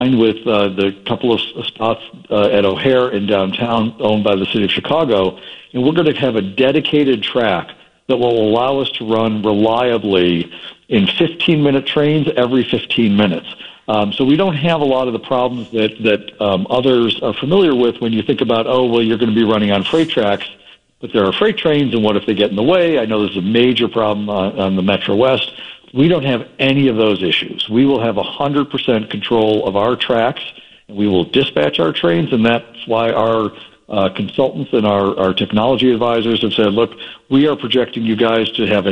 with the couple of spots at O'Hare in downtown owned by the city of Chicago, and we're going to have a dedicated track that will allow us to run reliably in 15-minute trains every 15 minutes. So we don't have a lot of the problems that others are familiar with when you think about, you're going to be running on freight tracks, but there are freight trains, and what if they get in the way? I know there's a major problem on the Metro West. We don't have any of those issues. We will have 100% control of our tracks, and we will dispatch our trains, and that's why our consultants and our technology advisors have said, look, we are projecting you guys to have a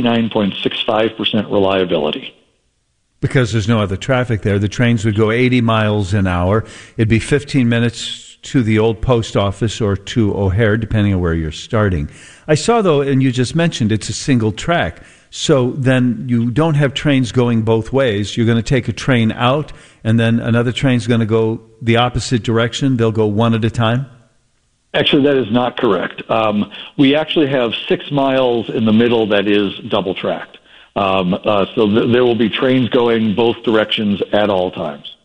99.65% reliability. Because there's no other traffic there. The trains would go 80 miles an hour. It'd be 15 minutes to the old post office or to O'Hare, depending on where you're starting. I saw, though, and you just mentioned it's a single track. So then you don't have trains going both ways. You're going to take a train out, and then another train's going to go the opposite direction. They'll go one at a time? Actually, that is not correct. We actually have 6 miles in the middle that is double-tracked. So there will be trains going both directions at all times.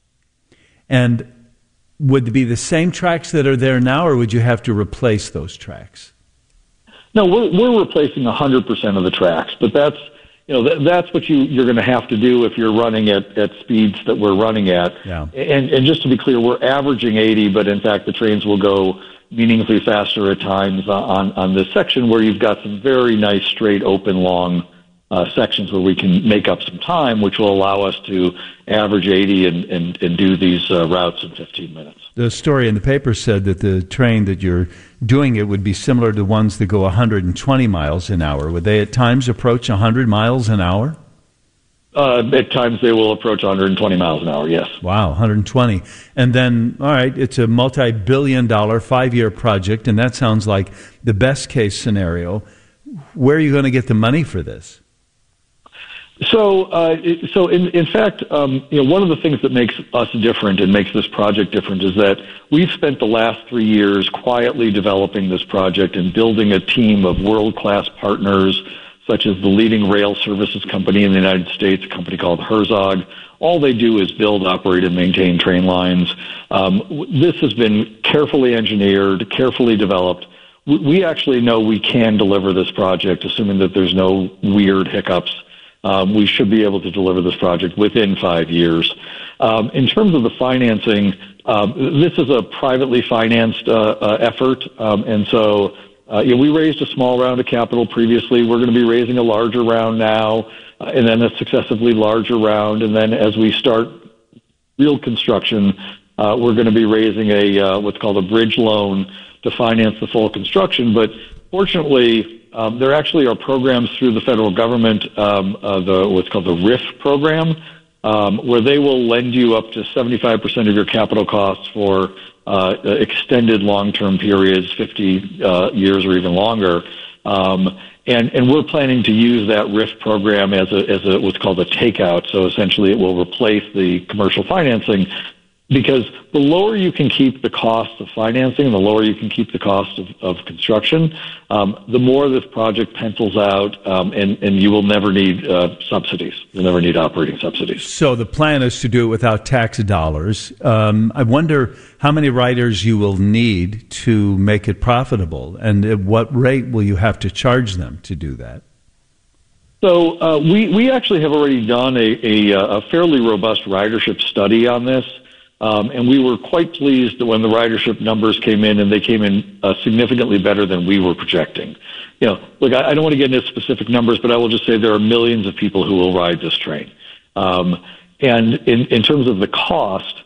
And would it be the same tracks that are there now, or would you have to replace those tracks? No, we're replacing 100% of the tracks, but that's what you're going to have to do if you're running at speeds that we're running at. Yeah. And just to be clear, we're averaging 80, but in fact the trains will go meaningfully faster at times on this section where you've got some very nice, straight, open, long sections where we can make up some time, which will allow us to average 80 and do these routes in 15 minutes. The story in the paper said that the train that you're doing it would be similar to ones that go 120 miles an hour. Would they at times approach 100 miles an hour? At times they will approach 120 miles an hour, yes. Wow, 120. And then, all right, it's a multi-billion-dollar 5-year project, and that sounds like the best-case scenario. Where are you going to get the money for this? So in fact, one of the things that makes us different and makes this project different is that we've spent the last 3 years quietly developing this project and building a team of world-class partners, such as the leading rail services company in the United States, a company called Herzog. All they do is build, operate, and maintain train lines. This has been carefully engineered, carefully developed. We actually know we can deliver this project, assuming that there's no weird hiccups. We should be able to deliver this project within 5 years. In terms of the financing, this is a privately financed effort, and so we raised a small round of capital previously. We're going to be raising a larger round now, and then a successively larger round, and then as we start real construction, we're going to be raising a what's called a bridge loan to finance the full construction. But fortunately, there actually are programs through the federal government, what's called the RIF program, where they will lend you up to 75% of your capital costs for extended long-term periods, 50 years or even longer. And we're planning to use that RIF program as a what's called a takeout. So essentially it will replace the commercial financing, because the lower you can keep the cost of financing and the lower you can keep the cost of construction, the more this project pencils out, and you will never need subsidies. You'll never need operating subsidies. So the plan is to do it without tax dollars. I wonder how many riders you will need to make it profitable, and at what rate will you have to charge them to do that? So we actually have already done a fairly robust ridership study on this. And we were quite pleased that when the ridership numbers came in, and they came in significantly better than we were projecting. Look, I don't want to get into specific numbers, but I will just say there are millions of people who will ride this train. And in terms of the cost,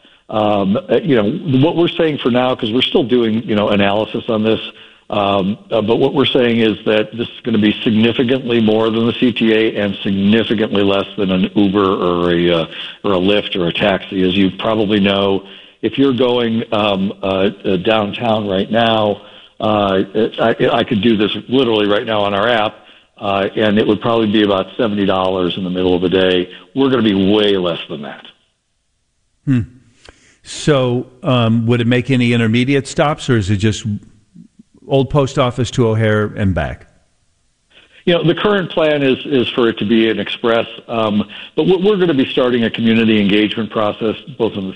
what we're saying for now, because we're still doing, analysis on this, but what we're saying is that this is going to be significantly more than the CTA and significantly less than an Uber or a Lyft or a taxi. As you probably know, if you're going downtown right now, I could do this literally right now on our app, and it would probably be about $70 in the middle of the day. We're going to be way less than that. So would it make any intermediate stops, or is it just Old Post Office to O'Hare and back? The current plan is for it to be an express, but we're going to be starting a community engagement process, both on the